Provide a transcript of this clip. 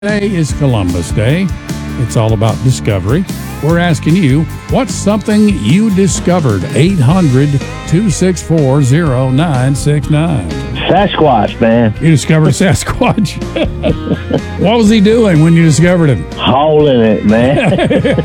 Today is Columbus Day. It's all about discovery. We're asking you, what's something you discovered? 800-264-0969. Sasquatch, man. You discovered Sasquatch. What was he doing when you discovered him? Hauling it, man.